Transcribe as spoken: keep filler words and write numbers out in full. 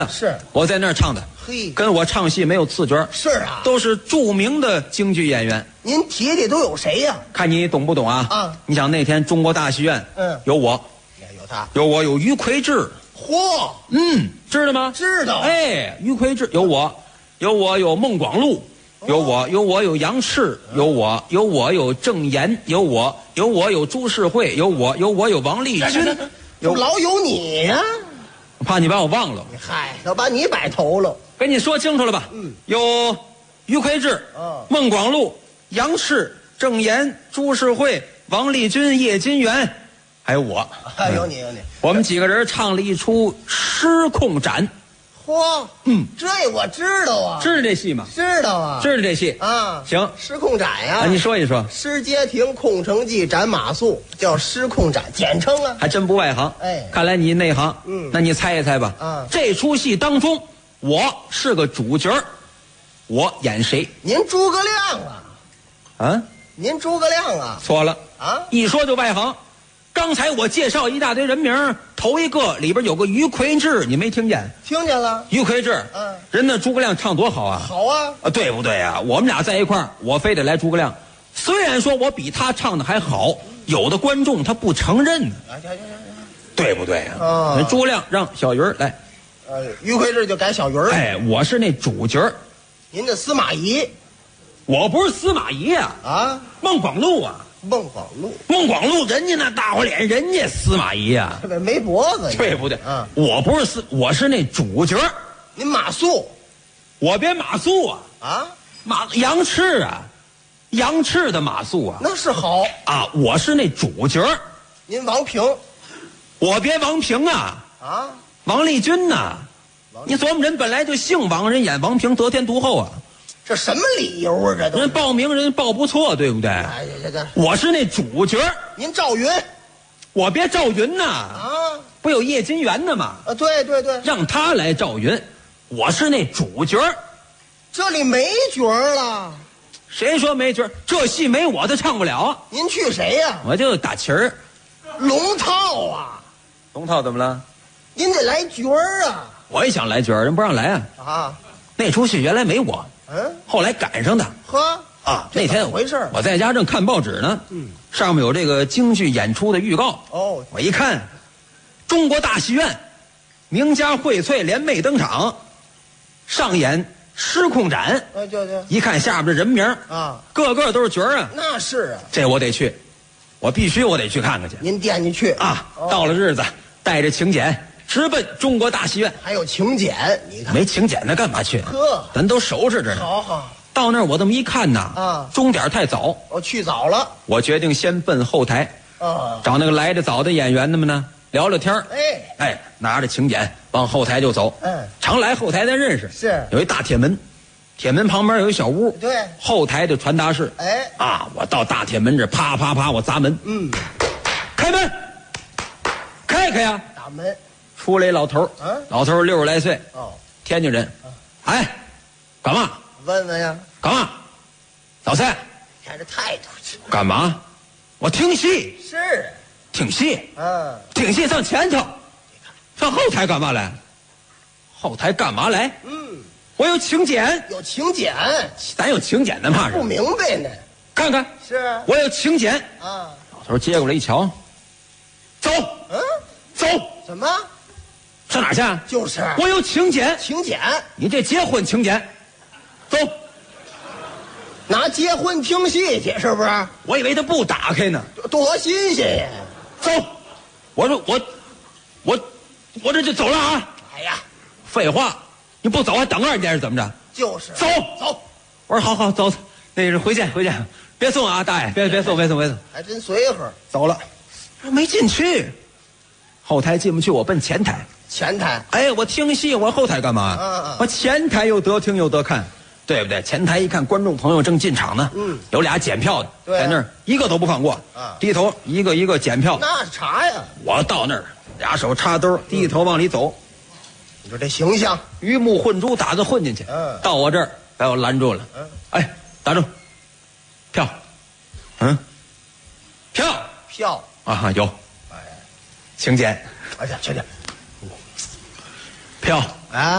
是我在那儿唱的， 嘿， 跟我唱戏没有次角， 是啊， 都是著名的京剧演员。 您提提都有谁呀、 看你懂不懂啊？ 啊， 你想那天中国大戏院， 嗯， 有我， 有他， 有我，有于魁智， 嚯， 嗯，知道吗？ 知道， 哎，于魁智有我，有我有孟广禄，有我，有我有杨氏，有我，有我有郑岩，有我，有我有朱世惠，有我，有我有王丽君， 有老有你呀、 我怕你把我忘了。 嗨，都把你摆头了。 跟你说清楚了吧？ 嗯， 有于魁智、 嗯孟广禄、杨氏、郑岩、朱世惠、王丽君、叶金元，还有我。 还有你，有你。 我们几个人唱了一出《失控斩》。 嚯， 嗯， 这我知道啊， 知道这戏吗？ 知道啊， 知道这戏啊。 行， 失控斩呀、 啊，你说一说。 失街亭空城计斩马谡，叫失控斩，简称啊。 还真不外行。 哎看来你内行。 嗯那你猜一猜吧。 啊这出戏当中，我是个主角儿，我演谁？ 您诸葛亮啊， 啊， 您诸葛亮啊， 错了。 啊， 一说就外行。刚才我介绍一大堆人名，头一个里边有个于魁智，你没听见？ 听见了？ 于魁智， 嗯， 人那诸葛亮唱多好啊！ 好啊， 啊，对不对啊？我们俩在一块儿，我非得来诸葛亮。虽然说我比他唱的还好，有的观众他不承认呢， 啊，行行行行， 对不对啊？ 啊那诸葛亮让小鱼儿来， 呃，于魁智就改小鱼儿了。 哎，我是那主角儿， 您这司马懿我不是司马懿啊， 啊， 孟广禄啊， 孟广禄， 孟广禄人家那大花脸，人家司马懿啊， 这没脖子， 对不对？ 嗯， 我不是司，我是那主角儿， 您马谡我别马谡啊， 啊， 马杨赤啊，杨赤的马谡啊， 那是好。 啊，我是那主角儿， 您王平我别王平啊， 啊， 王丽君呐、你琢磨人本来就姓王，人演王平得天独厚啊， 这什么理由啊？这都人报名人报不错，对不对？ 哎呀，这这， 我是那主角儿， 您赵云我别赵云呐、 啊不有叶金元的吗？ 啊，对对对， 让他来赵云，我是那主角儿。 这里没角儿了， 谁说没角儿？这戏没我的唱不了， 您去谁呀、 我就打旗儿。 龙套啊， 龙套怎么了？ 您得来角儿啊我也想来角儿，人不让来啊。 啊， 那出戏原来没我， 嗯， 后来赶上的呵啊。 这那天怎么回事我在家正看报纸呢， 嗯， 上面有这个京剧演出的预告。 哦， 我一看，中国大戏院名家荟萃联袂登场，上演《失控斩》。 啊，就就一看下边的人名， 啊， 个个都是角儿啊， 那是啊， 这我得去，我必须我得去看看去您惦记去啊！ 哦到了日子，带着请柬直奔中国大戏院。 还有请柬，你看， 没请柬那干嘛去？ 呵咱都收拾着呢。 好好， 到那儿我这么一看呐， 啊钟点太早， 我去早了我决定先奔后台， 啊， 找那个来的早的演员们呢聊聊天儿哎， 哎，拿着请柬往后台就走。 嗯， 常来后台咱认识， 是有一大铁门，铁门旁边有一小屋， 对， 后台的传达室。 哎， 啊，我到大铁门这，啪啪啪，我砸门， 嗯， 开门，开开呀！ 打门， 出来一老头儿， 嗯老头儿六十来岁， 哦， 天津人，哎，干嘛？ 问问呀， 干嘛？早菜？ 看这态度， 干嘛？我听戏， 是， 听戏， 嗯， 听戏上前头，上后台干嘛来？后台干嘛来？ 嗯， 我有请柬， 有请柬， 咱有请柬的嘛不是？ 明白呢， 看看， 是我有请柬。 啊， 老头接过来一瞧，走嗯， 走， 怎么？ 上哪儿去啊？ 就是我有请柬， 请柬， 你这结婚请柬，走。 拿结婚听戏去，是不是？ 我以为他不打开呢， 多新鲜呀！ 走。我说我，我，我这就走了啊。 哎呀， 废话，你不走还等二天是怎么着？ 就是走走， 我说好好走，那是回见回见，别送啊，大爷，别别送别送别送， 还真随和。 走了。没进去，后台进不去，我奔前台。 前台哎，我听戏，我后台干嘛？ 嗯嗯我前台又得听又得看，对不对？前台一看观众朋友正进场呢， 嗯， 有俩检票的， 对啊在那儿一个都不放过， 啊低头一个一个检票。 那查呀， 我到那儿，俩手插兜，低头往里走， 你说这形象， 鱼目混珠，打算混进去。 嗯到我这儿把我拦住了。 嗯， 哎，打住，票，嗯，票票， 啊有， 哎， 请柬， 哎呀，去去， 票。 啊。